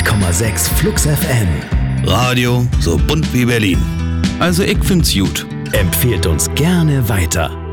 100,6 Flux FM. Radio so bunt wie Berlin. Also ich find's gut. Empfehlt uns gerne weiter.